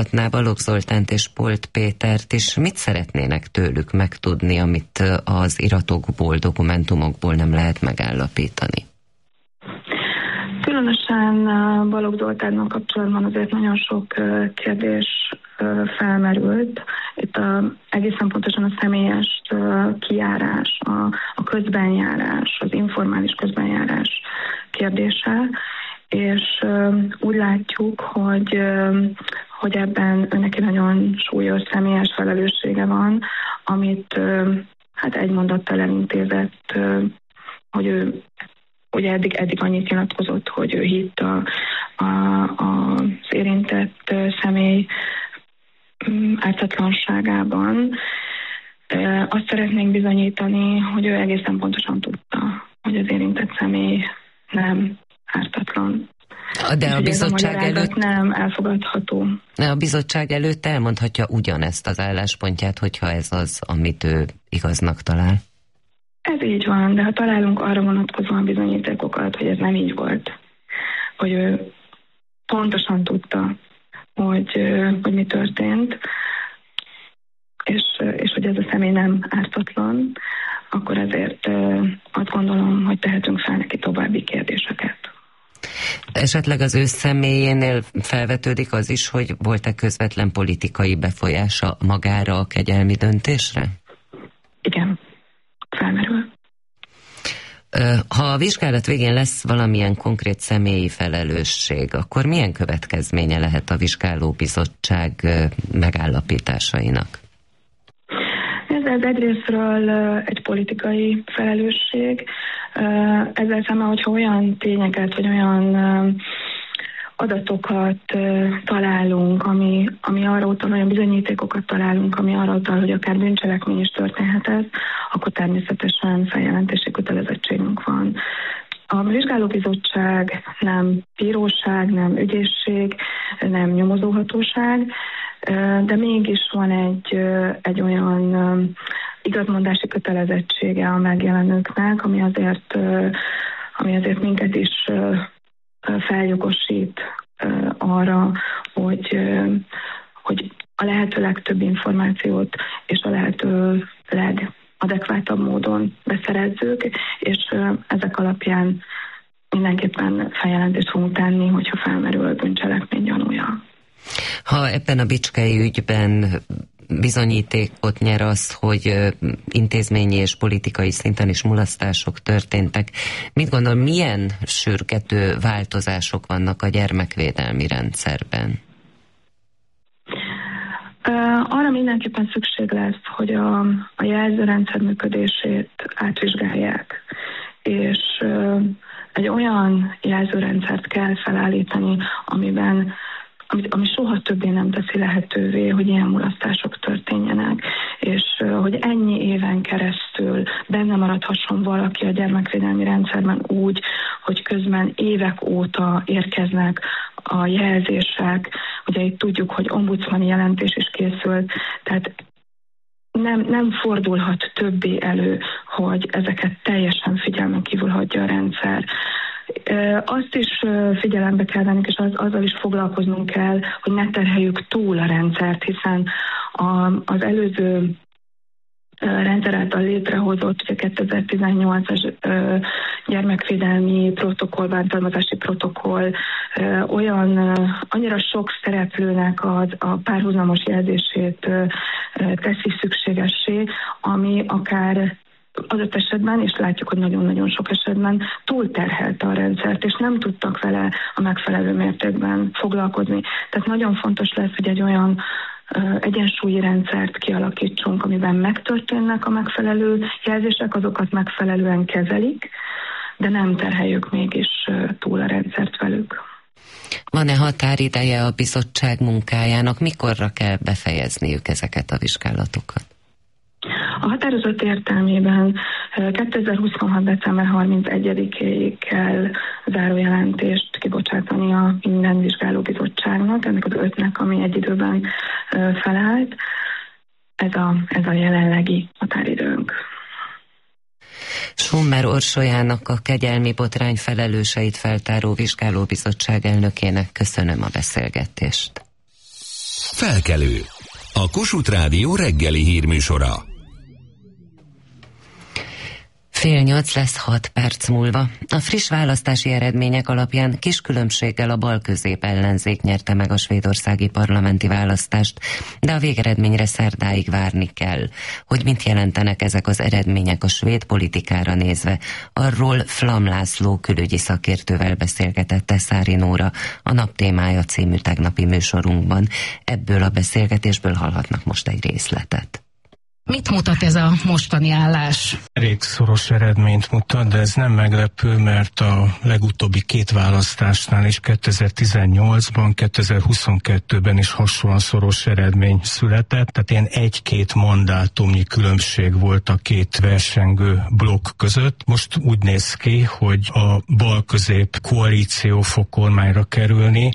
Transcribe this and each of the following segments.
Balogh Zoltánt és Polt Pétert, és mit szeretnének tőlük megtudni, amit az iratokból, dokumentumokból nem lehet megállapítani? Különösen Balogh Zoltánnal kapcsolatban azért nagyon sok kérdés felmerült. Itt egészen pontosan a személyes kijárás, a közbenjárás, az informális közbenjárás kérdése, és úgy látjuk, hogy ebben neki nagyon súlyos személyes felelőssége van, amit hát egy mondattal elintézett, hogy ő ugye eddig annyit nyilatkozott, hogy ő hitt az érintett személy ártatlanságában. Azt szeretnénk bizonyítani, hogy ő egészen pontosan tudta, hogy az érintett személy nem ártatlan. De a bizottság előtt nem elfogadható. A bizottság előtt elmondhatja ugyanezt az álláspontját, hogyha ez az, amit ő igaznak talál. Ez így van, de ha találunk arra vonatkozóan bizonyítékokat, hogy ez nem így volt, hogy ő pontosan tudta, hogy mi történt, és hogy ez a személy nem ártatlan, akkor ezért azt gondolom, hogy tehetünk fel neki további kérdéseket. Esetleg az ő személyénél felvetődik az is, hogy volt-e közvetlen politikai befolyása magára a kegyelmi döntésre? Igen, felmerül. Ha a vizsgálat végén lesz valamilyen konkrét személyi felelősség, akkor milyen következménye lehet a vizsgálóbizottság megállapításainak? Ez egyrésztről egy politikai felelősség. Ezzel szemben, hogyha olyan tényeket, vagy olyan adatokat találunk, ami arra utal, olyan bizonyítékokat találunk, ami arra utal, hogy akár bűncselekmény is történhetett, akkor természetesen feljelentési kötelezettségünk van. A vizsgálóbizottság nem bíróság, nem ügyészség, nem nyomozóhatóság, de mégis van egy olyan igazmondási kötelezettsége a megjelenőknek, ami azért minket is feljogosít arra, hogy a lehető legtöbb információt és a lehető legadekvátabb módon beszerezzük, és ezek alapján mindenképpen feljelentést fogunk tenni, hogyha felmerül a bűncselekmény gyanúja. Ha ebben a bicskei ügyben bizonyítékot nyer az, hogy intézményi és politikai szinten is mulasztások történtek, mit gondol, milyen sürgető változások vannak a gyermekvédelmi rendszerben? Arra mindenképpen szükség lesz, hogy a jelzőrendszer működését átvizsgálják, és egy olyan jelzőrendszert kell felállítani, ami soha többé nem teszi lehetővé, hogy ilyen mulasztások történjenek, és hogy ennyi éven keresztül benne maradhasson valaki a gyermekvédelmi rendszerben úgy, hogy közben évek óta érkeznek a jelzések, ugye itt tudjuk, hogy ombudsmani jelentés is készült, tehát nem fordulhat többé elő, hogy ezeket teljesen figyelmen kívül hagyja a rendszer. Azt is figyelembe kell vennünk, és azzal is foglalkoznunk kell, hogy ne terheljük túl a rendszert, hiszen az előző rendszer által létrehozott, ugye 2018-as gyermekvédelmi protokoll, bántalmazási protokoll annyira sok szereplőnek a párhuzamos jelzését teszi szükségessé, ami akár adott esetben, és látjuk, hogy nagyon-nagyon sok esetben túlterhelte a rendszert, és nem tudtak vele a megfelelő mértékben foglalkozni. Tehát nagyon fontos lesz, hogy egy olyan egyensúlyi rendszert kialakítsunk, amiben megtörténnek a megfelelő jelzések, azokat megfelelően kezelik, de nem terheljük mégis túl a rendszert velük. Van-e határideje a bizottság munkájának? Mikorra kell befejezniük ezeket a vizsgálatokat? A határozat értelmében 2026. december 31-éig kell zárójelentést kibocsátani a minden vizsgálóbizottságnak, ennek az 5-nek, ami egy időben felállt. Ez a jelenlegi határidőnk. Sommer Orsolyának, a kegyelmi botrány felelőseit feltáró vizsgálóbizottság elnökének köszönöm a beszélgetést. Felkelő. A Kossuth Rádió reggeli hírműsora. 7:30 lesz 6 perc múlva. A friss választási eredmények alapján kis különbséggel a bal-közép ellenzék nyerte meg a svédországi parlamenti választást, de a végeredményre szerdáig várni kell. Hogy mit jelentenek ezek az eredmények a svéd politikára nézve, arról Flam László külügyi szakértővel beszélgetett Teszári Nóra a Nap témája című tegnapi műsorunkban. Ebből a beszélgetésből hallhatnak most egy részletet. Mit mutat ez a mostani állás? Elég szoros eredményt mutat, de ez nem meglepő, mert a legutóbbi két választásnál is 2018-ban, 2022-ben is hasonlóan szoros eredmény született, tehát ilyen 1-2 mandátumnyi különbség volt a két versengő blokk között. Most úgy néz ki, hogy a bal-közép koalíció fog kormányra kerülni,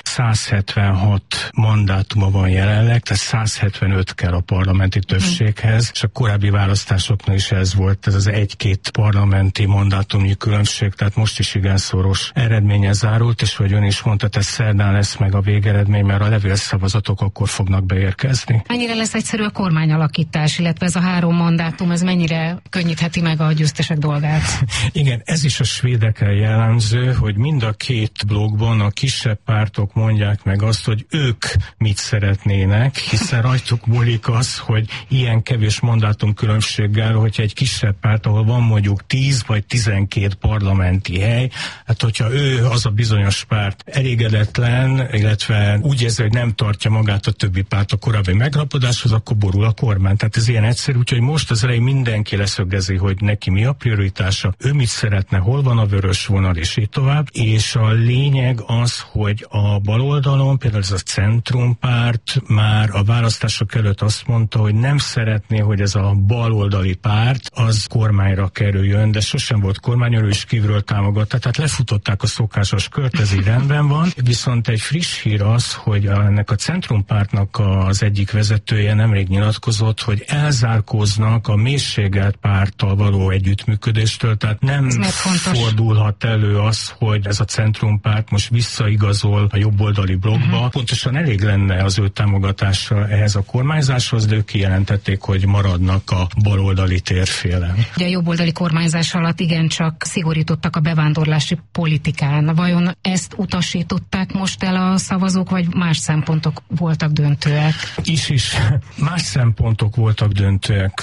176 mandátuma van jelenleg, tehát 175 kell a parlamenti többséghez, és a korábbi választásoknál is ez volt, ez az 1-2 parlamenti mandátumnyi különbség, tehát most is igen szoros eredménye zárult, és hogy ön is mondta, ez szerdán lesz meg a végeredmény, mert a levélszavazatok akkor fognak beérkezni. Mennyire lesz egyszerű a kormányalakítás, illetve ez a 3 mandátum, ez mennyire könnyítheti meg a győztesek dolgát? Igen, ez is a svédekkel jellemző, hogy mind a két blokkban a kisebb pártok mondják meg azt, hogy ők mit szeretnének, hiszen rajtuk múlik az, hogy ilyen kevés mandátum különbséggel, hogyha egy kisebb párt, ahol van mondjuk 10 vagy 12 parlamenti hely, hát hogyha ő, az a bizonyos párt elégedetlen, illetve úgy érzi, hogy nem tartja magát a többi párt a korábbi megállapodáshoz, akkor borul a kormány. Tehát ez ilyen egyszerű, úgyhogy most az elején mindenki leszögezi, hogy neki mi a prioritása, ő mit szeretne, hol van a vörös vonal, és így tovább. És a lényeg az, hogy a baloldalon, például ez a centrumpárt már a választások előtt azt mondta, hogy nem szeretné, hogy ez a baloldali párt az kormányra kerüljön, de sosem volt kormányon, és kívülről támogatta, tehát lefutották a szokásos kört, ez így rendben van. Viszont egy friss hír az, hogy ennek a centrumpártnak az egyik vezetője nemrég nyilatkozott, hogy elzárkóznak a mélységelt párttal való együttműködéstől, tehát nem fordulhat elő az, hogy ez a centrumpárt most visszaigazol a jobboldali blokkba. Pontosan elég lenne az ő támogatása ehhez a kormányzáshoz, de ők kijelentették, hogy maradnak a baloldali térfélen. Ugye a jobboldali kormányzás alatt igencsak szigorítottak a bevándorlási politikán. Vajon ezt utasították most el a szavazók, vagy más szempontok voltak döntőek? Is. Más szempontok voltak döntőek.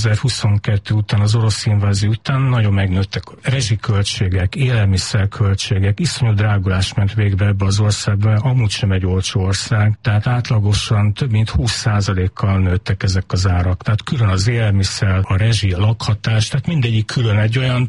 2022 után, az orosz invázió után nagyon megnőttek rezsiköltségek, élelmiszerköltségek, iszonyú drágulás ment végbe ebbe az országba, amúgy sem egy olcsó ország, tehát átlagosan több mint 20%-kal nőttek ezek az árak. Tehát külön az élelmiszer, a rezsi, a lakhatás, tehát mindegyik külön egy olyan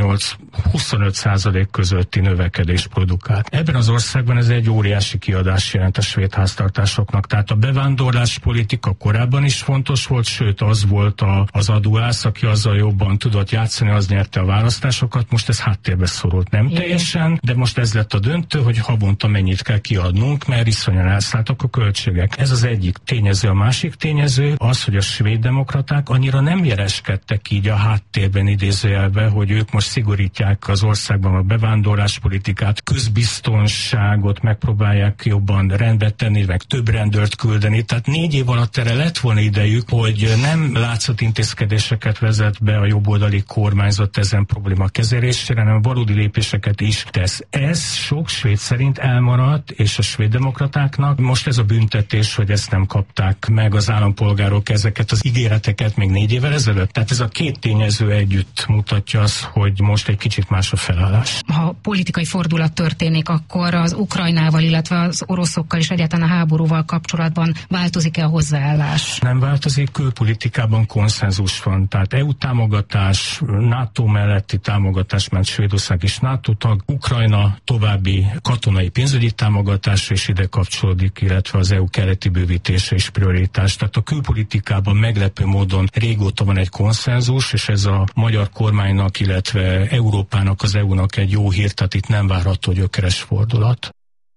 18-25% közötti növekedés produkált. Ebben az országban ez egy óriási kiadás jelent a svéd háztartásoknak. Tehát a bevándorlás politika korábban is fontos volt, sőt az volt az adóász, aki azzal jobban tudott játszani, az nyerte a választásokat. Most ez háttérbe szorult, nem teljesen, de most ez lett a döntő, hogy havonta mennyit kell kiadnunk, mert iszonyan elszálltak a költségek. Ez az egyik tényező. A másik tényező az, hogy a svéd demokraták annyira nem jereskedtek így a háttérben idézőjelbe, hogy ők most szigorítják az országban a bevándorláspolitikát, közbiztonságot megpróbálják jobban rendbe tenni, meg több rendőrt küldeni. Tehát 4 év alatt erre lett volna idejük, hogy nem látszott intézkedéseket vezet be a jobboldali kormányzat ezen probléma kezelésére, hanem valódi lépéseket is tesz. Ez sok svéd szerint elmaradt, és a svéd demokratáknak most ez a büntetés, hogy ezt nem kapták meg az állampolgárok ezeket az ígéreteket még 4 évvel ezelőtt. Tehát ez a két tényező együtt mutatja azt, hogy most egy kicsit más a felállás. Ha politikai fordulat történik, akkor az Ukrajnával, illetve az oroszokkal és egyáltalán a háborúval kapcsolatban változik-e a hozzáállás? Nem változik, külpolitikában konszenzus van. Tehát EU támogatás, NATO melletti támogatás, mert Svédország is NATO tag, Ukrajna további katonai pénzügyi támogatás és ide kapcsolódik, illetve az EU keleti bővítése is prioritás. Tehát a külpolitikában meglepő módon régóta van egy konszenzus, és ez a magyar kormánynak, illetve Európának, az EU-nak egy jó hír, tehát itt nem várható gyökeres fordulat.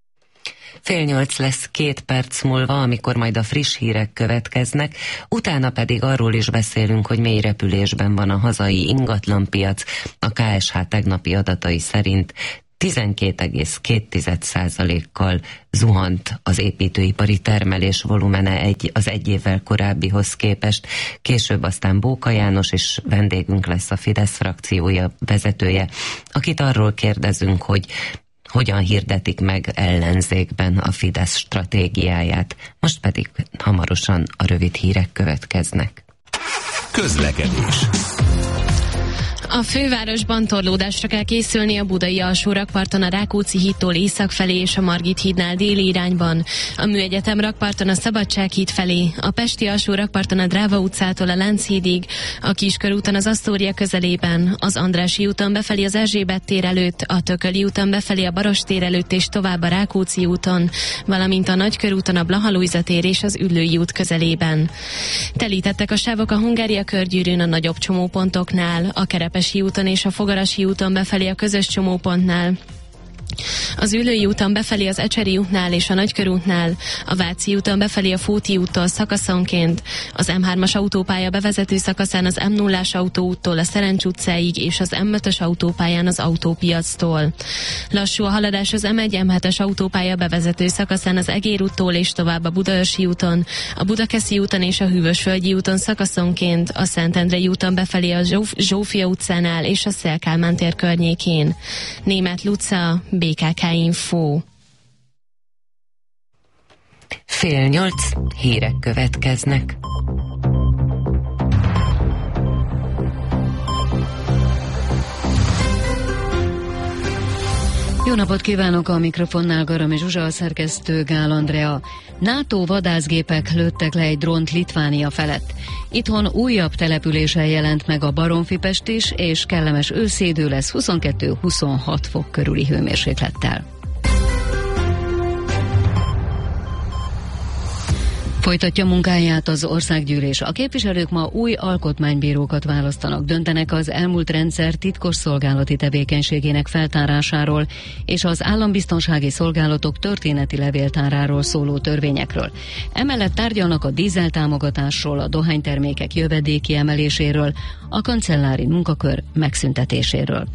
7:30 lesz 2 perc múlva, amikor majd a friss hírek következnek, utána pedig arról is beszélünk, hogy mély repülésben van a hazai ingatlanpiac. A KSH tegnapi adatai szerint 12,2%-kal zuhant az építőipari termelés volumene az egy évvel korábbihoz képest. Később aztán Bóka János is vendégünk lesz, a Fidesz frakciója vezetője, akit arról kérdezünk, hogy hogyan hirdetik meg ellenzékben a Fidesz stratégiáját. Most pedig hamarosan a rövid hírek következnek. Közlekedés. A fővárosban torlódásra kell készülni a budai alsórakparton a Rákóczi hídtól észak felé és a Margit hídnál déli irányban, a Műegyetem rakparton a Szabadság híd felé, a Pesti alsórakparton a Dráva utcától a Lánchídig, a Kiskörúton az Asztória közelében, az Andrássy úton befelé az Erzsébet tér előtt, a Tököli úton befelé a Baross tér előtt és tovább a Rákóczi úton, valamint a Nagykörúton a Blaha Lujza tér és az Üllői út közelében. Telítettek a sávok a Hungária körgyűrűn a nagyobb csomópontoknál, a Kerepesi úton és a Fogarasi úton befelé a közös csomópontnál, az Üllői úton befelé az Ecseri útnál és a Nagykörútnál, a Váci úton befelé a Fóti úttól szakaszonként, az M3-as autópálya bevezető szakaszán az M0-as autóúttól a Szerencs utcáig és az M5-ös autópályán az Autópiactól. Lassú a haladás az M1-M7-es autópálya bevezető szakaszán az Egér úttól és tovább a Budaörsi úton, a Budakeszi úton és a Hűvösvölgyi úton szakaszonként, a Szentendrei úton befelé a Zsófia utcánál és a Széll Kálmán tér környékén. Németh Luca, BKK Info. 7:30 hírek következnek. Jó napot kívánok, a mikrofonnál Garami Zsuzsa, a szerkesztő Gál Andrea. NATO vadászgépek lőttek le egy drónt Litvánia felett. Itthon újabb településen jelent meg a Baromfi-Pest is, és kellemes őszidő lesz 22-26 fok körüli hőmérséklettel. Folytatja munkáját az országgyűlés. A képviselők ma új alkotmánybírókat választanak, döntenek az elmúlt rendszer titkosszolgálati tevékenységének feltárásáról és az állambiztonsági szolgálatok történeti levéltáráról szóló törvényekről. Emellett tárgyalnak a dízeltámogatásról, a dohánytermékek jövedéki emeléséről, a kancellári munkakör megszüntetéséről.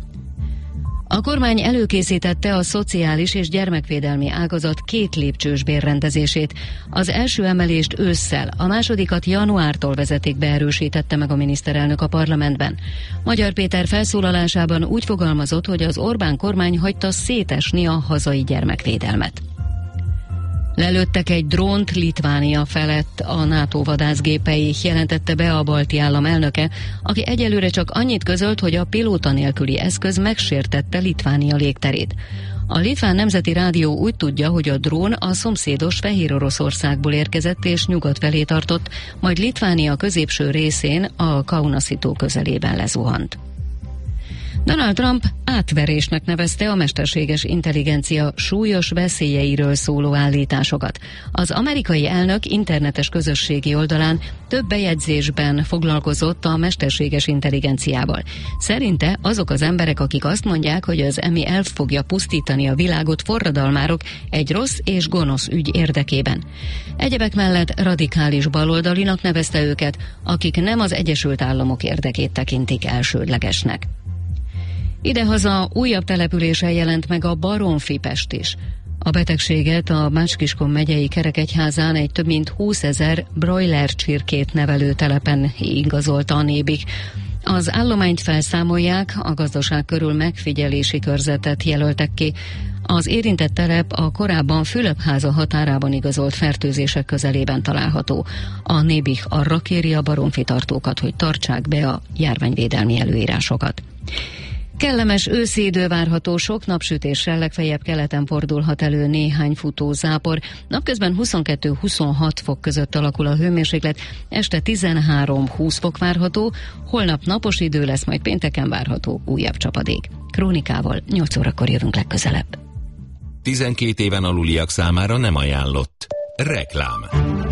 A kormány előkészítette a szociális és gyermekvédelmi ágazat 2 lépcsős bérrendezését. Az első emelést ősszel, a másodikat januártól vezetik be, erősítette meg a miniszterelnök a parlamentben. Magyar Péter felszólalásában úgy fogalmazott, hogy az Orbán kormány hagyta szétesni a hazai gyermekvédelmet. Lelőttek egy drónt Litvánia felett a NATO vadászgépei, jelentette be a balti állam elnöke, aki egyelőre csak annyit közölt, hogy a pilóta nélküli eszköz megsértette Litvánia légterét. A Litván Nemzeti Rádió úgy tudja, hogy a drón a szomszédos Fehéroroszországból érkezett és nyugat felé tartott, majd Litvánia középső részén a Kaunasi-tó közelében lezuhant. Donald Trump átverésnek nevezte a mesterséges intelligencia súlyos veszélyeiről szóló állításokat. Az amerikai elnök internetes közösségi oldalán több bejegyzésben foglalkozott a mesterséges intelligenciával. Szerinte azok az emberek, akik azt mondják, hogy az EMI el fogja pusztítani a világot, forradalmárok egy rossz és gonosz ügy érdekében. Egyebek mellett radikális baloldalinak nevezte őket, akik nem az Egyesült Államok érdekét tekintik elsődlegesnek. Idehaza újabb településen jelent meg a Baromfi-Pest is. A betegséget a Bács-Kiskun megyei Kerekegyházán egy több mint 20 000 broiler csirkét nevelő telepen igazolta a Nébik. Az állományt felszámolják, a gazdaság körül megfigyelési körzetet jelöltek ki. Az érintett telep a korábban Fülöpháza határában igazolt fertőzések közelében található. A Nébik arra kéri a Baromfi tartókat, hogy tartsák be a járványvédelmi előírásokat. Kellemes őszi idő várható, sok napsütéssel, legfeljebb keleten fordulhat elő néhány futó zápor. Napközben 22-26 fok között alakul a hőmérséklet, este 13-20 fok várható, holnap napos idő lesz, majd pénteken várható újabb csapadék. Krónikával 8 órakor jövünk legközelebb. 12 éven aluliak számára nem ajánlott. Reklám.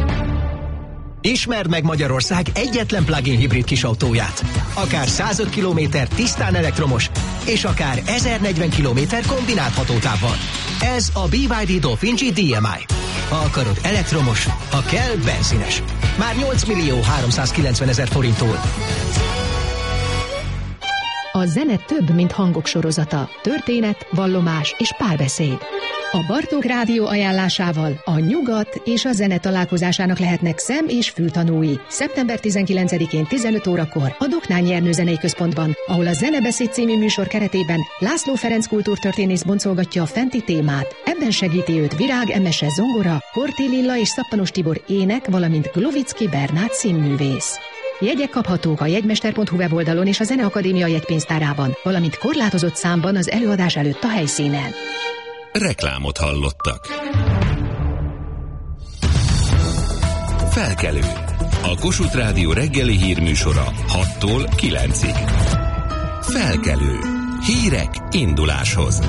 Ismerd meg Magyarország egyetlen plug-in hibrid kisautóját. Akár 105 km tisztán elektromos, és akár 1040 km kombinált hatótávval. Ez a BYD Dolphin G DMI. Ha akarod elektromos, ha kell benzines. Már 8 390 000 forinttól. A zene több, mint hangok sorozata. Történet, vallomás és párbeszéd. A Bartók Rádió ajánlásával a nyugat és a zene találkozásának lehetnek szem- és fültanúi. Szeptember 19-én 15 órakor a Doknányi Ernő Zenei Központban, ahol a Zenebeszéd című műsor keretében László Ferenc kultúrtörténész boncolgatja a fenti témát. Ebben segíti őt Virág Emese zongora, Horthy Lilla és Szappanos Tibor ének, valamint Glovicki Bernát színművész. Jegyek kaphatók a jegymester.hu weboldalon és a Zeneakadémia jegypénztárában, valamint korlátozott számban az előadás előtt a helyszínen. Reklámot hallottak. Felkelő. A Kossuth Rádió reggeli hírműsora 6-tól 9-ig. Felkelő. Hírek induláshoz.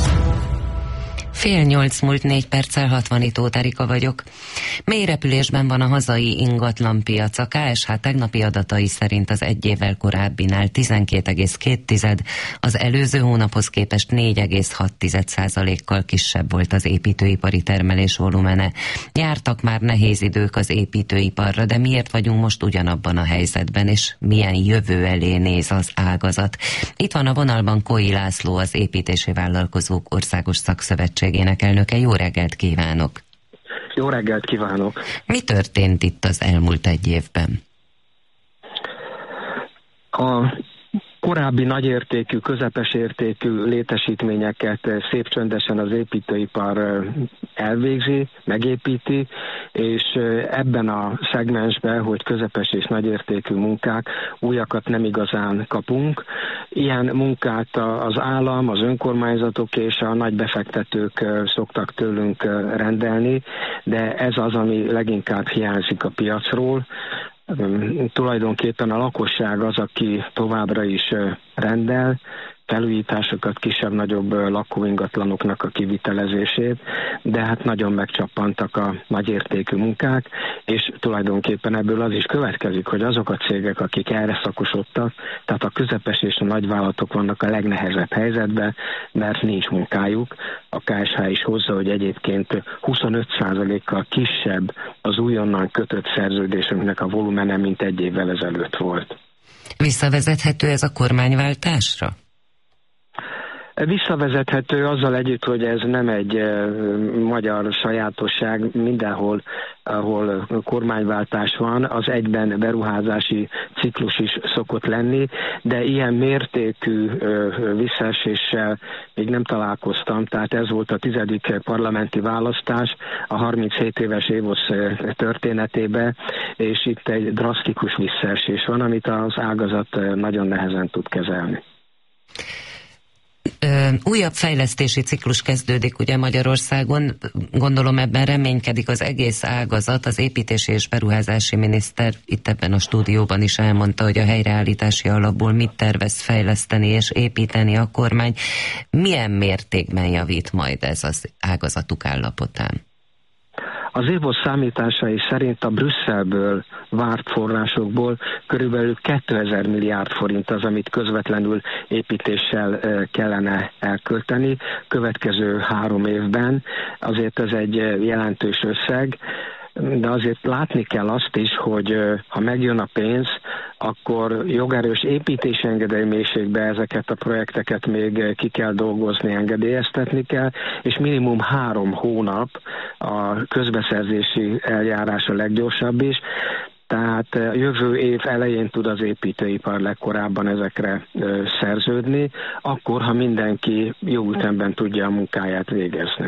7:08 múlt 4 perccel, 60 Tóth Erika vagyok. Mély repülésben van a hazai ingatlanpiac. A KSH tegnapi adatai szerint az egy évvel korábbinál 12,2, az előző hónaphoz képest 4,6%-kal kisebb volt az építőipari termelés volumene. Jártak már nehéz idők az építőiparra, de miért vagyunk most ugyanabban a helyzetben, és milyen jövő elé néz az ágazat? Itt van a vonalban Koi László, az Építési Vállalkozók Országos Szakszövetségének elnöke. Jó reggelt kívánok! Jó reggelt kívánok! Mi történt itt az elmúlt egy évben? A korábbi nagyértékű, közepes értékű létesítményeket szép csöndesen az építőipar elvégzi, megépíti, és ebben a szegmensben, hogy közepes és nagyértékű munkák, újakat nem igazán kapunk. Ilyen munkát az állam, az önkormányzatok és a nagy befektetők szoktak tőlünk rendelni, de ez az, ami leginkább hiányzik a piacról. Tulajdonképpen a lakosság az, aki továbbra is rendel felújításokat, kisebb-nagyobb lakóingatlanoknak a kivitelezését, de hát nagyon megcsappantak a nagyértékű munkák, és tulajdonképpen ebből az is következik, hogy azok a cégek, akik erre szakosodtak, tehát a közepes és a nagyvállalatok vannak a legnehezebb helyzetben, mert nincs munkájuk. A KSH is hozza, hogy egyébként 25%-kal kisebb az újonnan kötött szerződésünknek a volumene, mint egy évvel ezelőtt volt. Visszavezethető ez a kormányváltásra? Visszavezethető azzal együtt, hogy ez nem egy magyar sajátosság, mindenhol, ahol kormányváltás van, az egyben beruházási ciklus is szokott lenni, de ilyen mértékű visszaeséssel még nem találkoztam, tehát ez volt a 10. parlamenti választás a 37 éves évosz történetében, és itt egy drasztikus visszaesés van, amit az ágazat nagyon nehezen tud kezelni. Újabb fejlesztési ciklus kezdődik ugye Magyarországon, gondolom ebben reménykedik az egész ágazat. Az építési és beruházási miniszter itt ebben a stúdióban is elmondta, hogy a helyreállítási alapból mit tervez fejleszteni és építeni a kormány. Milyen mértékben javít majd ez az ágazatuk állapotán? Az évosz számításai szerint a Brüsszelből várt forrásokból körülbelül 2000 milliárd forint az, amit közvetlenül építéssel kellene elkölteni. Következő 3 évben azért ez egy jelentős összeg, de azért látni kell azt is, hogy ha megjön a pénz, akkor jogerős építési engedélymélységbe ezeket a projekteket még ki kell dolgozni, engedélyeztetni kell, és minimum 3 hónap a közbeszerzési eljárás a leggyorsabb is. Tehát jövő év elején tud az építőipar legkorábban ezekre szerződni, akkor, ha mindenki jó ütemben tudja a munkáját végezni.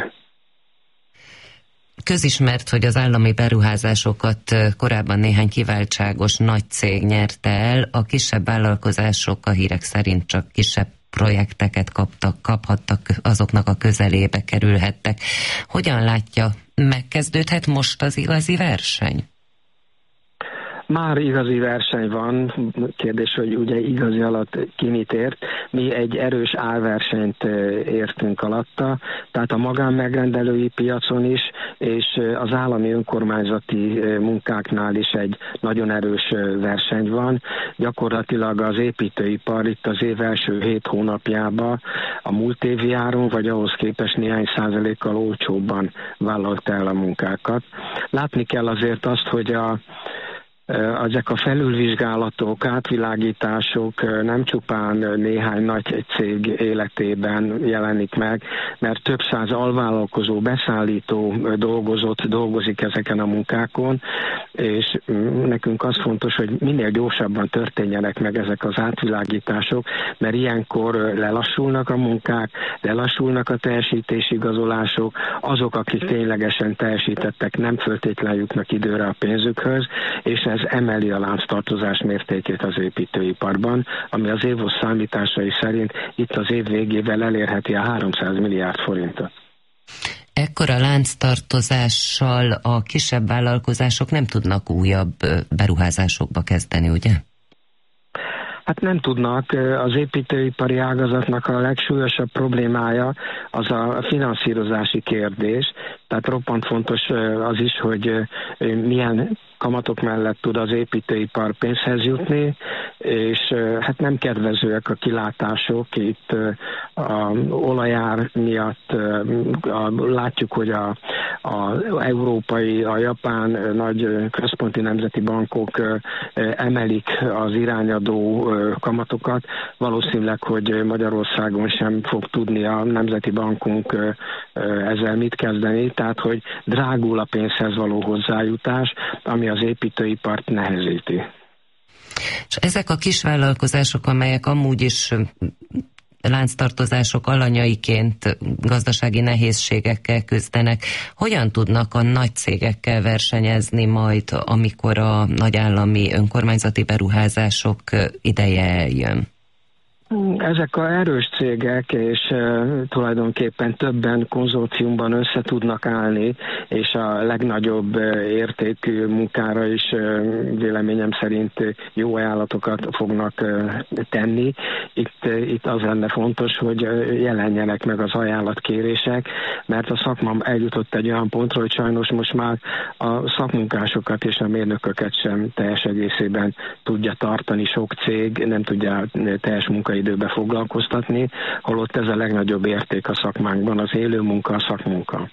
Közismert, hogy az állami beruházásokat korábban néhány kiváltságos nagy cég nyerte el, a kisebb vállalkozások a hírek szerint csak kisebb projekteket kaphattak, azoknak a közelébe kerülhettek. Hogyan látja, megkezdődhet most az igazi verseny? Már igazi verseny van, kérdés, hogy ugye igazi alatt ki mit ért. Mi egy erős árversenyt értünk alatta, tehát a magánmegrendelői piacon is, és az állami önkormányzati munkáknál is egy nagyon erős verseny van. Gyakorlatilag az építőipar itt az év első 7 hónapjában a múlt évi áron, vagy ahhoz képest néhány százalékkal olcsóbban vállalta el a munkákat. Látni kell azért azt, hogy ezek a felülvizsgálatok, átvilágítások nem csupán néhány nagy cég életében jelenik meg, mert több száz alvállalkozó, beszállító dolgozik ezeken a munkákon, és nekünk az fontos, hogy minél gyorsabban történjenek meg ezek az átvilágítások, mert ilyenkor lelassulnak a munkák, lelassulnak a teljesítési igazolások, azok, akik ténylegesen teljesítettek, nem föltétlenül jutnak időre a pénzükhöz, és ez emeli a lánctartozás mértékét az építőiparban, ami az év számításai szerint itt az év végével elérheti a 300 milliárd forintot. Ekkora lánctartozással a kisebb vállalkozások nem tudnak újabb beruházásokba kezdeni, ugye? Hát nem tudnak. Az építőipari ágazatnak a legsúlyosabb problémája az a finanszírozási kérdés. Tehát roppant fontos az is, hogy milyen kamatok mellett tud az építőipar pénzhez jutni, és hát nem kedvezőek a kilátások. Itt az olajár miatt látjuk, hogy az európai, a japán nagy központi nemzeti bankok emelik az irányadó kamatokat. Valószínűleg, hogy Magyarországon sem fog tudni a nemzeti bankunk ezzel mit kezdeni, tehát hogy drágul a pénzhez való hozzájutás, ami az építőipart nehezíti. És ezek a kisvállalkozások, amelyek amúgy is lánctartozások alanyaiként gazdasági nehézségekkel küzdenek, hogyan tudnak a nagy cégekkel versenyezni majd, amikor a nagy állami önkormányzati beruházások ideje eljön? Ezek a erős cégek, és tulajdonképpen többen konzorciumban össze tudnak állni, és a legnagyobb értékű munkára is véleményem szerint jó ajánlatokat fognak tenni. Itt az lenne fontos, hogy jelenjenek meg az ajánlatkérések, mert a szakma eljutott egy olyan pontra, hogy sajnos most már a szakmunkásokat és a mérnököket sem teljes egészében tudja tartani sok cég, nem tudja teljes munkaidőbe foglalkoztatni, holott ez a legnagyobb érték a szakmánkban, az élő munka, a szakmunka.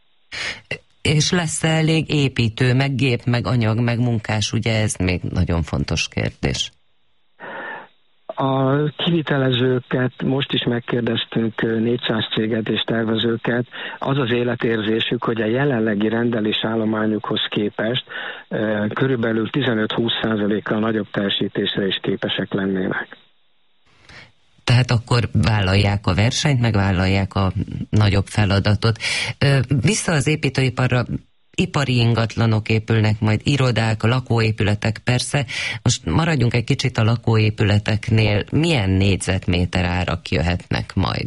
És lesz elég építő, meg gép, meg anyag, meg munkás, ugye ez még nagyon fontos kérdés. A kivitelezőket most is megkérdeztünk 400 céget és tervezőket. Az az életérzésük, hogy a jelenlegi rendelésállományukhoz képest körülbelül 15-20%-kal nagyobb teljesítésre is képesek lennének. Tehát akkor vállalják a versenyt, meg vállalják a nagyobb feladatot. Vissza az építőiparra, ipari ingatlanok épülnek, majd irodák, lakóépületek persze. Most maradjunk egy kicsit a lakóépületeknél. Milyen négyzetméter árak jöhetnek majd?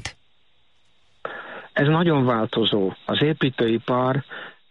Ez nagyon változó. Az építőipar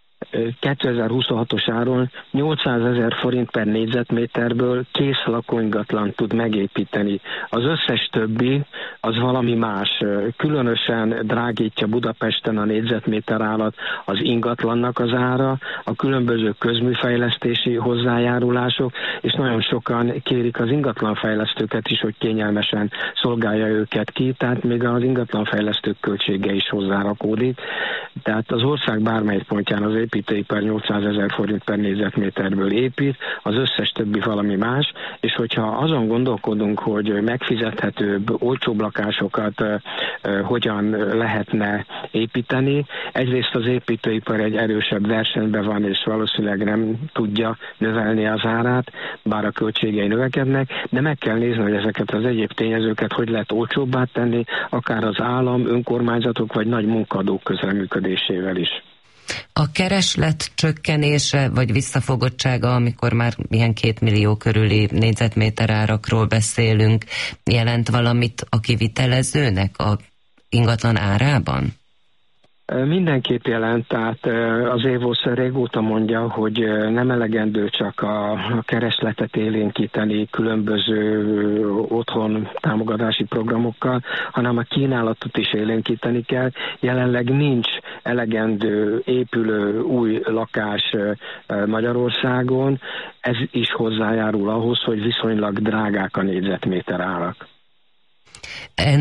2026-os áron 800 000 forint per négyzetméterből kész lakóingatlant tud megépíteni. Az összes többi az valami más. Különösen drágítja Budapesten a négyzetméter árat az ingatlannak az ára, a különböző közműfejlesztési hozzájárulások, és nagyon sokan kérik az ingatlanfejlesztőket is, hogy kényelmesen szolgálja őket ki, tehát még az ingatlanfejlesztők költsége is hozzárakódik. Tehát az ország bármelyik pontján az építőipar 800 000 forint per négyzetméterből épít, az összes többi valami más, és hogyha azon gondolkodunk, hogy megfizethetőbb, olcsóbb lakásokat hogyan lehetne építeni, egyrészt az építőipar egy erősebb versenyben van, és valószínűleg nem tudja növelni az árát, bár a költségei növekednek, de meg kell nézni, hogy ezeket az egyéb tényezőket hogy lehet olcsóbbá tenni, akár az állam, önkormányzatok vagy nagy munkadók közreműködésével is. A kereslet csökkenése vagy visszafogottsága, amikor már ilyen 2 millió körüli négyzetméter árakról beszélünk, jelent valamit a kivitelezőnek a ingatlan árában? Mindenképp jelent, tehát az Évosz régóta mondja, hogy nem elegendő csak a keresletet élénkíteni különböző otthon támogatási programokkal, hanem a kínálatot is élénkíteni kell. Jelenleg nincs elegendő épülő új lakás Magyarországon, ez is hozzájárul ahhoz, hogy viszonylag drágák a négyzetméter árak.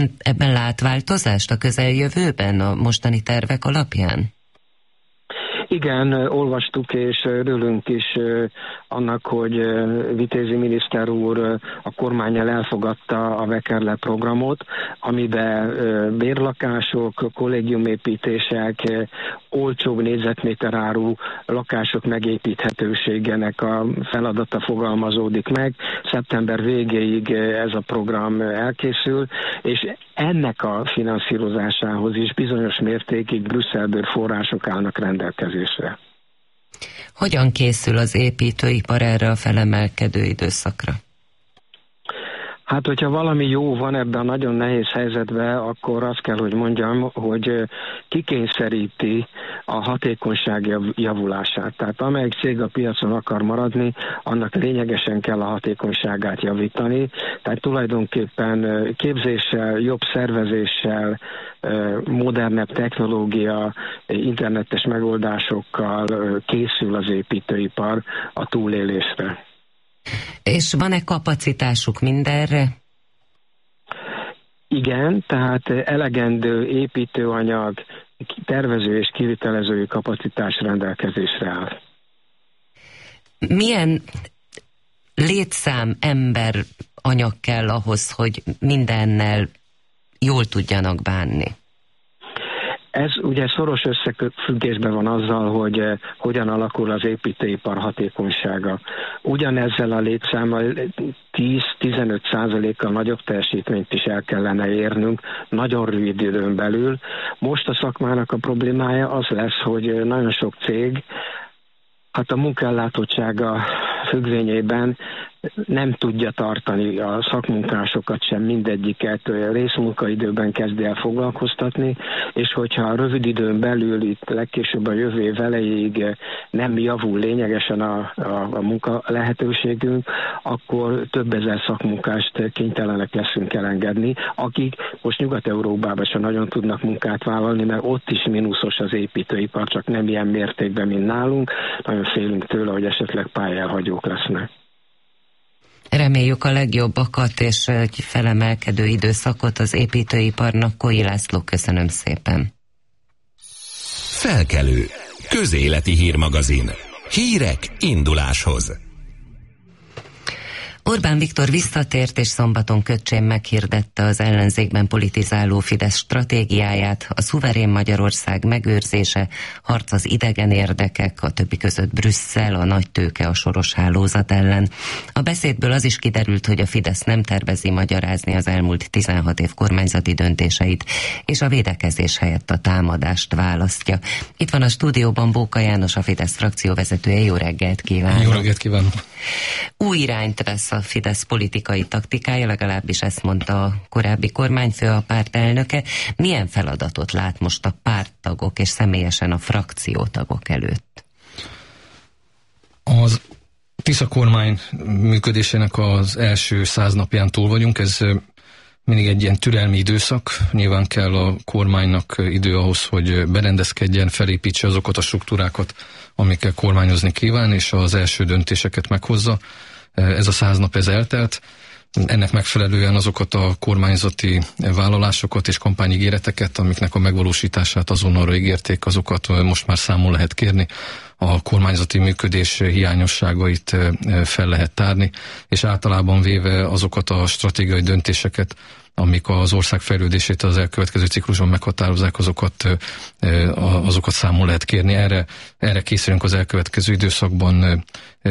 Ebben lát változást a közeljövőben a mostani tervek alapján? Igen, olvastuk és örülünk is annak, hogy Vitézi miniszter úr a kormánnyal elfogadta a Vekerle programot, amiben bérlakások, kollégiumépítések, olcsóbb négyzetméter áru lakások megépíthetőségének a feladata fogalmazódik meg. Szeptember végéig ez a program elkészül, és ennek a finanszírozásához is bizonyos mértékig Brüsszelből források állnak rendelkezésre. Hogyan készül az építőipar erre a felemelkedő időszakra? Hát, hogyha valami jó van ebben a nagyon nehéz helyzetben, akkor azt kell, hogy mondjam, hogy kikényszeríti a hatékonyság javulását. Tehát amelyik cég a piacon akar maradni, annak lényegesen kell a hatékonyságát javítani. Tehát tulajdonképpen képzéssel, jobb szervezéssel, modernebb technológia, internetes megoldásokkal készül az építőipar a túlélésre. És van-e kapacitásuk mindenre? Igen, tehát elegendő építőanyag, tervező és kivitelezői kapacitás rendelkezésre áll. Milyen létszám ember anyag kell ahhoz, hogy mindennel jól tudjanak bánni? Ez ugye szoros összefüggésben van azzal, hogy hogyan alakul az építőipar hatékonysága. Ugyanezzel a létszámmal 10-15%-kal nagyobb teljesítményt is el kellene érnünk nagyon rövid időn belül. Most a szakmának a problémája az lesz, hogy nagyon sok cég a munkaellátottsága függvényében nem tudja tartani a szakmunkásokat sem, mindegyiket részmunkaidőben kezdi el foglalkoztatni, és hogyha rövid időn belül itt legkésőbb a jövő év elejéig nem javul lényegesen a munka lehetőségünk, akkor több ezer szakmunkást kénytelenek leszünk elengedni, akik most Nyugat-Európában sem nagyon tudnak munkát vállalni, mert ott is mínuszos az építőipar, csak nem ilyen mértékben, mint nálunk. Nagyon félünk tőle, hogy esetleg pályelhagyók lesznek. Reméljük a legjobbakat és egy felemelkedő időszakot az építőiparnak. Kói László, köszönöm szépen. Felkelő. Közéleti hírmagazin. Hírek induláshoz. Orbán Viktor visszatért, és szombaton Köcsén meghirdette az ellenzékben politizáló Fidesz stratégiáját, a szuverén Magyarország megőrzése, harc az idegen érdekek, a többi között Brüsszel, a nagy tőke, a soros hálózat ellen. A beszédből az is kiderült, hogy a Fidesz nem tervezi magyarázni az elmúlt 16 év kormányzati döntéseit, és a védekezés helyett a támadást választja. Itt van a stúdióban Bóka János, a Fidesz frakcióvezetője. Jó reggelt kívánok! Jó reggelt kívánok! Új irányt vesz a Fidesz politikai taktikája, legalábbis ezt mondta a korábbi kormányfő, a párt elnöke. Milyen feladatot lát most a párttagok és személyesen a frakciótagok előtt? Az Tisza kormány működésének az első 100 napján túl vagyunk, ez mindig egy ilyen türelmi időszak. Nyilván kell a kormánynak idő ahhoz, hogy berendezkedjen, felépítse azokat a struktúrákat, amikkel kormányozni kíván, és az első döntéseket meghozza. Ez a 100 nap ez eltelt. Ennek megfelelően azokat a kormányzati vállalásokat és kampányigéreteket, amiknek a megvalósítását azonnalra ígérték, azokat most már számon lehet kérni. A kormányzati működés hiányosságait fel lehet tárni, és általában véve azokat a stratégiai döntéseket, amik az ország fejlődését az elkövetkező ciklusban meghatározzák, azokat számon lehet kérni. Erre készülünk az elkövetkező időszakban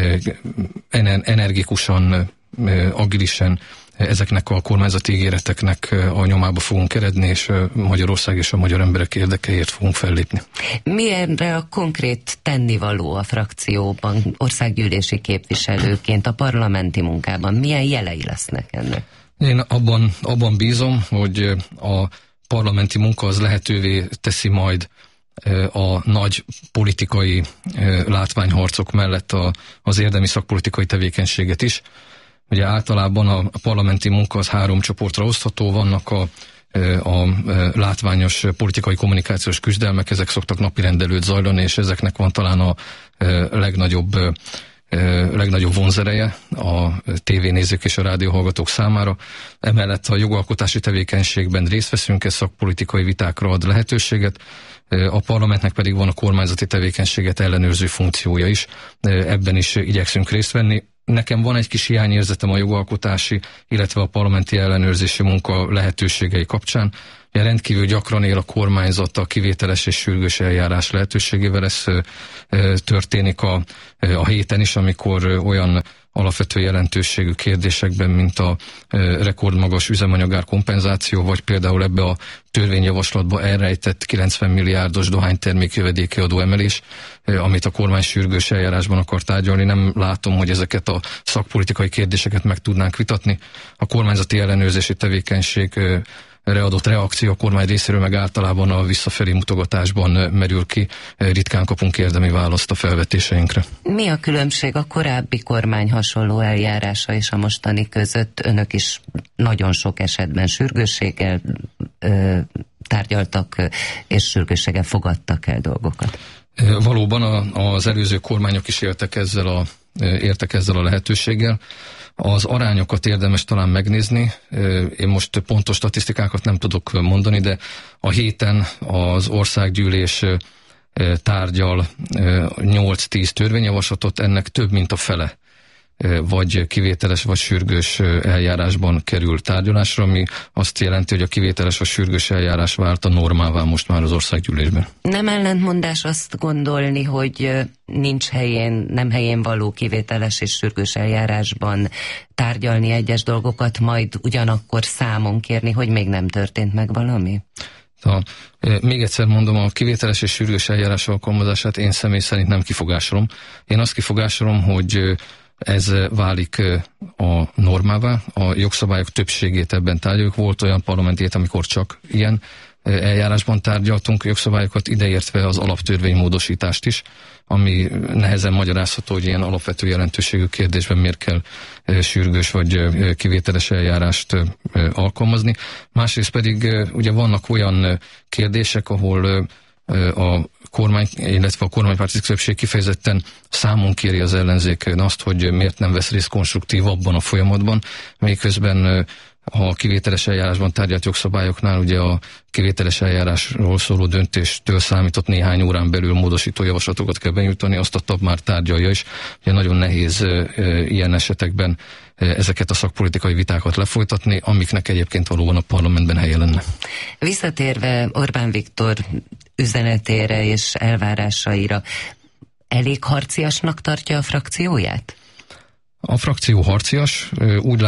energikusan, agilisen ezeknek a kormányzati ígéreteknek a nyomába fogunk eredni, és Magyarország és a magyar emberek érdekeért fogunk fellépni. Milyenre a konkrét tennivaló a frakcióban, országgyűlési képviselőként, a parlamenti munkában? Milyen jelei lesznek ennek? Én abban bízom, hogy a parlamenti munka az lehetővé teszi majd a nagy politikai látványharcok mellett az érdemi szakpolitikai tevékenységet is. Ugye általában a parlamenti munka az 3 csoportra osztható, vannak a látványos politikai kommunikációs küzdelmek, ezek szoktak napirend előtt zajlani, és ezeknek van talán a legnagyobb legnagyobb vonzereje a tévénézők és a rádióhallgatók számára. Emellett a jogalkotási tevékenységben részt veszünk, ez szakpolitikai vitákra ad lehetőséget, a parlamentnek pedig van a kormányzati tevékenységet ellenőrző funkciója is, ebben is igyekszünk részt venni. Nekem van egy kis hiányérzetem a jogalkotási, illetve a parlamenti ellenőrzési munka lehetőségei kapcsán. Rendkívül gyakran él a kormányzat a kivételes és sürgős eljárás lehetőségével. Ez történik a héten is, amikor olyan alapvető jelentőségű kérdésekben, mint a rekordmagas üzemanyagár kompenzáció, vagy például ebbe a törvényjavaslatba elrejtett 90 milliárdos dohánytermék jövedéki adó emelés, amit a kormány sürgős eljárásban akar tárgyalni. Nem látom, hogy ezeket a szakpolitikai kérdéseket meg tudnánk vitatni. A kormányzati ellenőrzési tevékenység adott reakció a kormány részéről meg általában a visszafelé mutogatásban merül ki. Ritkán kapunk érdemi választ a felvetéseinkre. Mi a különbség a korábbi kormány hasonló eljárása és a mostani között? Önök is nagyon sok esetben sürgősséggel tárgyaltak, és sürgősséggel fogadtak el dolgokat. Valóban az előző kormányok is értek ezzel a lehetőséggel. Az arányokat érdemes talán megnézni. Én most pontos statisztikákat nem tudok mondani, de a héten az országgyűlés tárgyal 8-10 törvényjavaslatot, ennek több mint a fele vagy kivételes, vagy sürgős eljárásban kerül tárgyalásra, ami azt jelenti, hogy a kivételes vagy sürgős eljárás vált a normává most már az országgyűlésben. Nem ellentmondás azt gondolni, hogy nem helyén való kivételes és sürgős eljárásban tárgyalni egyes dolgokat, majd ugyanakkor számon kérni, hogy még nem történt meg valami? Még egyszer mondom, a kivételes és sürgős eljárás alkalmazását én személy szerint nem kifogásolom. Én azt kifogásolom, hogy ez válik a normává, a jogszabályok többségét ebben tárgyaljuk. Volt olyan parlamenti hét, amikor csak ilyen eljárásban tárgyaltunk jogszabályokat, ideértve az alaptörvénymódosítást is, ami nehezen magyarázható, hogy ilyen alapvető jelentőségű kérdésben miért kell sürgős vagy kivételes eljárást alkalmazni. Másrészt pedig ugye vannak olyan kérdések, ahol a kormány, illetve a kormánypárti többség kifejezetten számon kéri az ellenzéken azt, hogy miért nem vesz részt konstruktív abban a folyamatban, miközben a kivételes eljárásban tárgyalt jogszabályoknál ugye a kivételes eljárásról szóló döntéstől számított néhány órán belül módosító javaslatokat kell benyújtani, azt a TAP már tárgyalja is. Ugye nagyon nehéz ilyen esetekben ezeket a szakpolitikai vitákat lefolytatni, amiknek egyébként valóban a parlamentben helye lenne. Visszatérve Orbán Viktor üzenetére és elvárásaira, elég harciasnak tartja a frakcióját? A frakció harcias. Úgy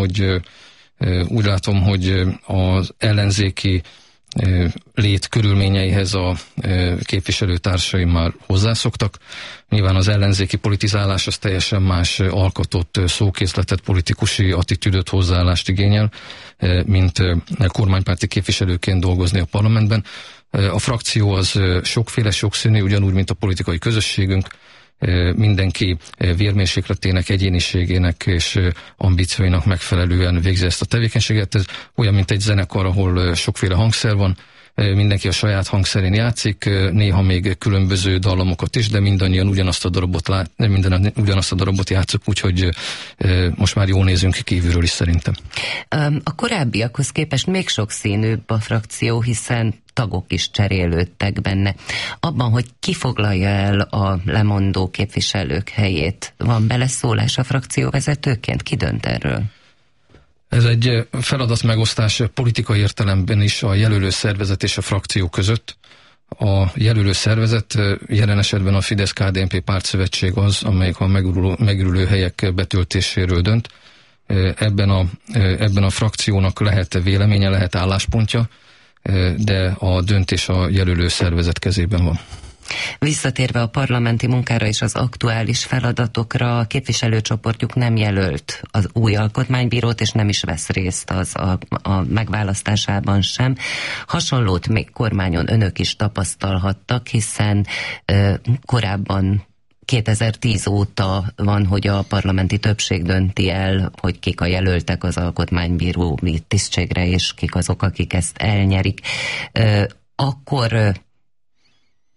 látom, hogy az ellenzéki lét körülményeihez a képviselőtársaim már hozzászoktak. Nyilván az ellenzéki politizálás az teljesen más alkatott szókészletet, politikusi attitűdöt, hozzáállást igényel, mint kormánypárti képviselőként dolgozni a parlamentben. A frakció az sokféle, sokszínű, ugyanúgy, mint a politikai közösségünk. Mindenki vérmérsékletének, egyéniségének és ambícióinak megfelelően végzi ezt a tevékenységet. Ez olyan, mint egy zenekar, ahol sokféle hangszer van, mindenki a saját hangszerén játszik, néha még különböző dallamokat is, de mindannyian ugyanazt a darabot játszuk, úgyhogy most már jól nézünk ki kívülről is szerintem. A korábbiakhoz képest még sokszínűbb a frakció, hiszen tagok is cserélődtek benne. Abban, hogy ki foglalja el a lemondó képviselők helyét, van beleszólás a frakcióvezetőként? Ki dönt erről? Ez egy feladatmegosztás politikai értelemben is a jelölő szervezet és a frakció között. A jelölő szervezet, jelen esetben a Fidesz-KDNP pártszövetség az, amelyik a megürülő helyek betöltéséről dönt. Ebben a frakciónak lehet véleménye, lehet álláspontja, de a döntés a jelölő szervezet kezében van. Visszatérve a parlamenti munkára és az aktuális feladatokra, a képviselőcsoportjuk nem jelölt az új alkotmánybírót, és nem is vesz részt a megválasztásában sem. Hasonlót még kormányon önök is tapasztalhattak, hiszen korábban 2010 óta van, hogy a parlamenti többség dönti el, hogy kik a jelöltek az alkotmánybírói tisztségre, és kik azok, akik ezt elnyerik. Akkor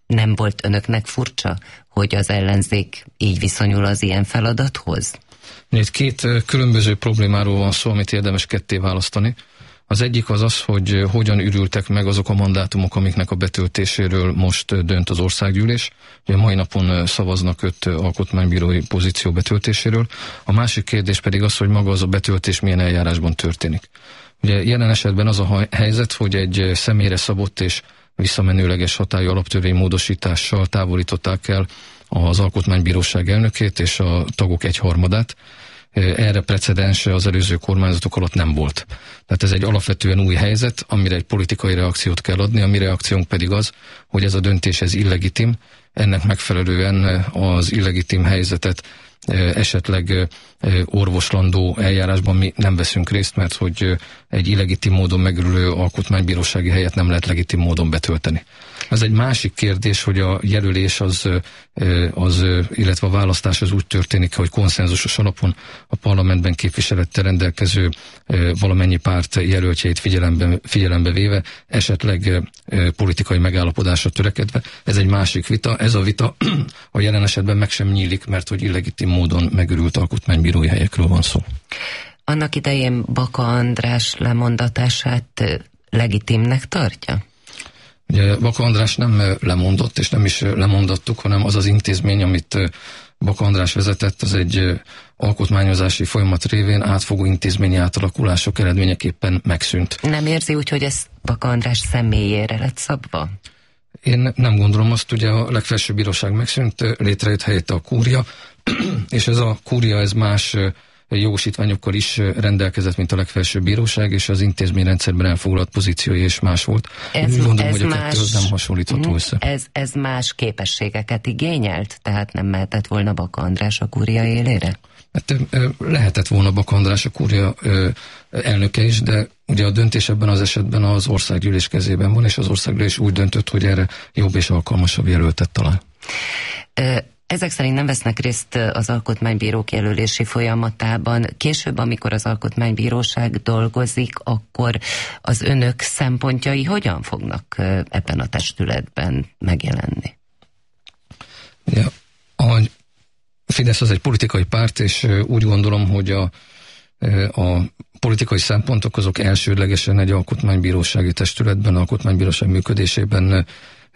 Nem volt önöknek furcsa, hogy az ellenzék így viszonyul az ilyen feladathoz? Itt két különböző problémáról van szó, amit érdemes ketté választani. Az egyik az, hogy hogyan ürültek meg azok a mandátumok, amiknek a betöltéséről most dönt az országgyűlés. Ugye mai napon szavaznak 5 alkotmánybírói pozíció betöltéséről. A másik kérdés pedig az, hogy maga az a betöltés milyen eljárásban történik. Ugye jelen esetben az a helyzet, hogy egy személyre szabott és visszamenőleges hatályú alaptörvény módosítással távolították el az Alkotmánybíróság elnökét és a tagok 1/3. Erre precedense az előző kormányzatok alatt nem volt. Tehát ez egy alapvetően új helyzet, amire egy politikai reakciót kell adni, a mi reakciónk pedig az, hogy ez a döntés ez illegitim, ennek megfelelően az illegitim helyzetet esetleg orvoslandó eljárásban mi nem veszünk részt, mert hogy egy illegitim módon megülő alkotmánybírósági helyet nem lehet legitim módon betölteni. Ez egy másik kérdés, hogy a jelölés illetve a választás az úgy történik, hogy konszenzusos alapon a parlamentben képviselettel rendelkező valamennyi párt jelöltjeit figyelembe véve, esetleg politikai megállapodásra törekedve. Ez egy másik vita. Ez a vita a jelen esetben meg sem nyílik, mert hogy illegitim módon megürült alkotmánybírói helyekről van szó. Annak idején Baka András lemondatását legitimnek tartja? Ugye Baka András nem lemondott, és nem is lemondottuk, hanem az az intézmény, amit Baka András vezetett, az egy alkotmányozási folyamat révén átfogó intézményi átalakulások eredményeképpen megszűnt. Nem érzi úgy, hogy ez Baka András személyére lett szabva? Én nem gondolom azt, ugye a legfelsőbb bíróság megszűnt, létrejött helyette a kúria, és ez a kúria ez más jogosítványokkal is rendelkezett, mint a legfelsőbb bíróság, és az intézményrendszerben elfoglalt pozíciója is más volt. Úgy gondolom, hogy a kettő az nem hasonlítható össze. Ez más képességeket igényelt? Tehát nem mehetett volna Baka András a kúria élére? Hát, lehetett volna Baka András a kúria elnöke is, de ugye a döntés ebben az esetben az országgyűlés kezében van, és az országgyűlés úgy döntött, hogy erre jobb és alkalmasabb jelöltet talál. Ezek szerint nem vesznek részt az alkotmánybírók jelölési folyamatában. Később, amikor az alkotmánybíróság dolgozik, akkor az önök szempontjai hogyan fognak ebben a testületben megjelenni? Ja, a Fidesz az egy politikai párt, és úgy gondolom, hogy a politikai szempontok azok elsődlegesen egy alkotmánybírósági testületben, alkotmánybíróság működésében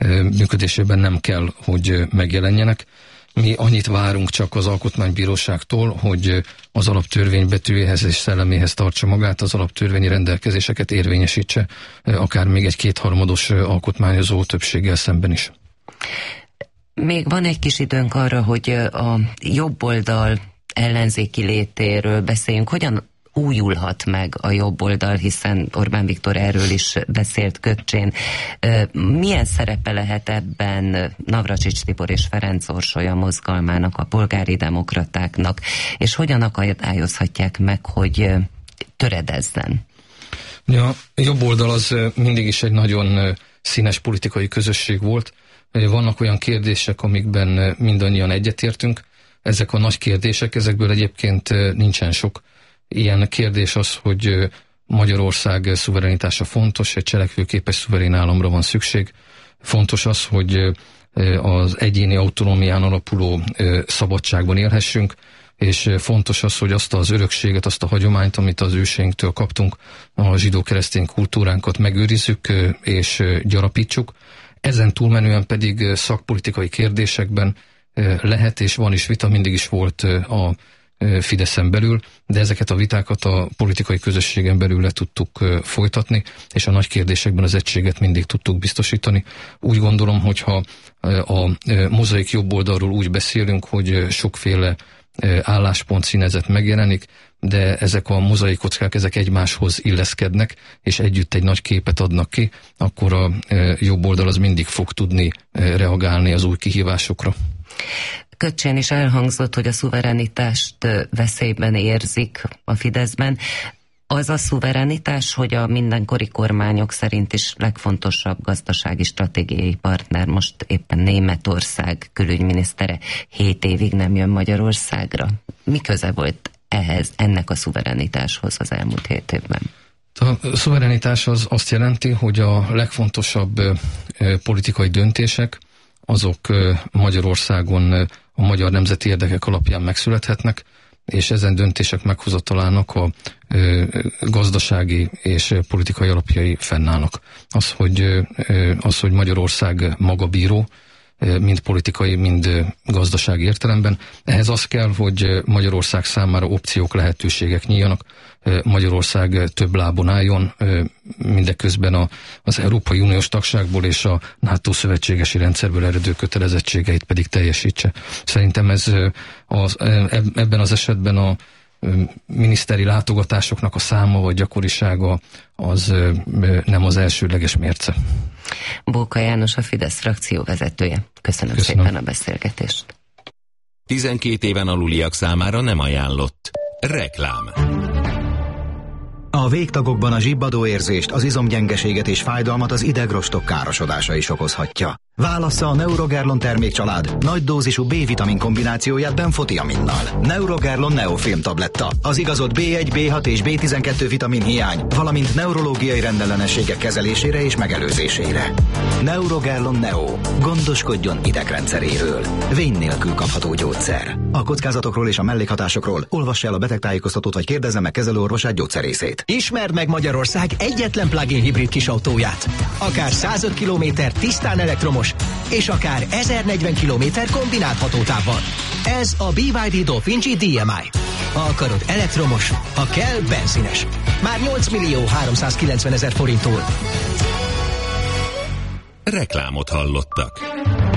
nem kell, hogy megjelenjenek. Mi annyit várunk csak az alkotmánybíróságtól, hogy az alaptörvény betűjéhez és szelleméhez tartsa magát, az alaptörvényi rendelkezéseket érvényesítse, akár még egy 2/3 alkotmányozó többséggel szemben is. Még van egy kis időnk arra, hogy a jobb oldal ellenzéki létéről beszéljünk. Hogyan újulhat meg a jobb oldal, hiszen Orbán Viktor erről is beszélt Köccsén. Milyen szerepe lehet ebben Navracsics Tibor és Ferenc Orsolya mozgalmának, a polgári demokratáknak, és hogyan akadályozhatják meg, hogy töredezzen? Ja, a jobb oldal az mindig is egy nagyon színes politikai közösség volt. Vannak olyan kérdések, amikben mindannyian egyetértünk. Ezek a nagy kérdések, ezekből egyébként nincsen sok. Ilyen kérdés az, hogy Magyarország szuverenitása fontos, egy cselekvőképes szuverén államra van szükség. Fontos az, hogy az egyéni autonómián alapuló szabadságban élhessünk, és fontos az, hogy azt az örökséget, azt a hagyományt, amit az őseinktől kaptunk, a zsidó-keresztény kultúránkat megőrizzük és gyarapítsuk. Ezen túlmenően pedig szakpolitikai kérdésekben lehet és van is vita, mindig is volt a Fideszen belül, de ezeket a vitákat a politikai közösségen belül le tudtuk folytatni, és a nagy kérdésekben az egységet mindig tudtuk biztosítani. Úgy gondolom, hogyha a mozaik jobb oldalról úgy beszélünk, hogy sokféle álláspont színezet megjelenik, de ezek a mozaikockák, ezek egymáshoz illeszkednek, és együtt egy nagy képet adnak ki, akkor a jobb oldal az mindig fog tudni reagálni az új kihívásokra. Köccsén is elhangzott, hogy a szuverenitást veszélyben érzik a Fideszben. Az a szuverenitás, hogy a mindenkori kormányok szerint is legfontosabb gazdasági stratégiai partner, most éppen Németország külügyminisztere 7 évig nem jön Magyarországra. Mi köze volt ehhez, ennek a szuverenitáshoz az elmúlt 7 évben? A szuverenitás az azt jelenti, hogy a legfontosabb politikai döntések azok Magyarországon a magyar nemzeti érdekek alapján megszülethetnek, és ezen döntések meghozatalának a gazdasági és politikai alapjai fennállnak. Az, hogy Magyarország magabíró, mind politikai, mind gazdasági értelemben. Ehhez az kell, hogy Magyarország számára opciók, lehetőségek nyíljanak, Magyarország több lábon álljon, mindeközben az Európai Uniós tagságból és a NATO szövetségesi rendszerből eredő kötelezettségeit pedig teljesítse. Szerintem ebben az esetben a miniszteri látogatásoknak a száma vagy gyakorisága az nem az elsődleges mérce. Bóka János, a Fidesz frakció vezetője. Köszönöm szépen a beszélgetést. 12 éven aluliak számára nem ajánlott. Reklám. A végtagokban a zsibbadó érzést, az izomgyengeséget és fájdalmat az idegrostok károsodása is okozhatja. Válassza a Neurogerlon termékcsalád nagy dózisú B-vitamin kombinációját benfotiaminnal. Neurogerlon Neofilm tabletta. Az igazodt B1, B6 és B12 vitamin hiány, valamint neurológiai rendellenességek kezelésére és megelőzésére. Neurogerlon Neo. Gondoskodjon idegrendszeréről. Vén nélkül kapható gyógyszer. A kockázatokról és a mellékhatásokról olvassa el a betegtájékoztatót vagy kérdezze meg kezelőorvosát, gyógyszerészét. Ismerd meg Magyarország egyetlen plug-in hibrid kisautóját. Akár 105 km tisztán elektromos, és akár 1040 km kombinált hatótávban. Ez a BYD Dolphin GDMI. Ha akarod elektromos, ha kell benzines. Már 8.390.000 forinttól. Reklámot hallottak.